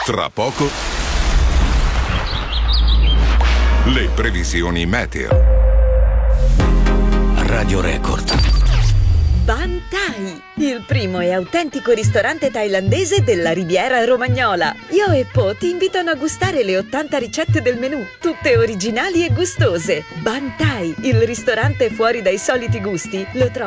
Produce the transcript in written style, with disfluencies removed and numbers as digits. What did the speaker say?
Tra poco le previsioni meteo. Radio Record. Ban Thai, il primo e autentico ristorante thailandese della Riviera Romagnola. Io e Po ti invitano a gustare le 80 ricette del menù, tutte originali e gustose. Ban Thai, il ristorante fuori dai soliti gusti, lo trovi